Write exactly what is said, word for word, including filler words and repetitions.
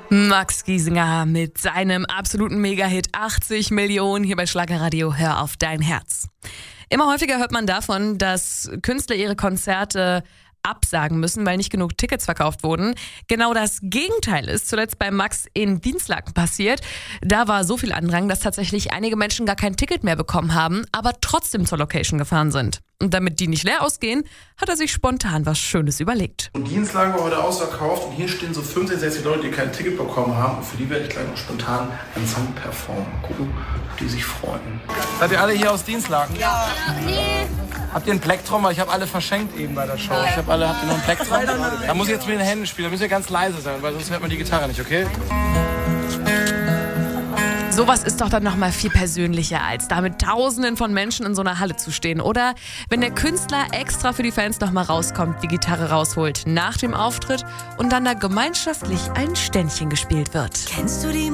Max Giesinger mit seinem absoluten Mega-Hit achtzig Millionen hier bei Schlagerradio Hör auf dein Herz. Immer häufiger hört man davon, dass Künstler ihre Konzerte absagen müssen, weil nicht genug Tickets verkauft wurden. Genau das Gegenteil ist zuletzt bei Max in Dinslaken passiert. Da war so viel Andrang, dass tatsächlich einige Menschen gar kein Ticket mehr bekommen haben, aber trotzdem zur Location gefahren sind. Und damit die nicht leer ausgehen, hat er sich spontan was Schönes überlegt. Und Dinslaken war heute ausverkauft und hier stehen so fünfzig, sechzig Leute, die kein Ticket bekommen haben. Und für die werde ich gleich noch spontan einen Song performen. Gucken, ob die sich freuen. Seid ihr alle hier aus Dinslaken? Ja. Nee. Habt ihr einen Plektrum? Weil ich habe alle verschenkt eben bei der Show. Ich habe alle, habt ihr noch einen Plektrum? Da muss ich jetzt mit den Händen spielen, da müsst ihr ganz leise sein, weil sonst hört man die Gitarre nicht, okay? Sowas ist doch dann nochmal viel persönlicher, als da mit Tausenden von Menschen in so einer Halle zu stehen. Oder wenn der Künstler extra für die Fans nochmal rauskommt, die Gitarre rausholt nach dem Auftritt und dann da gemeinschaftlich ein Ständchen gespielt wird. Kennst du die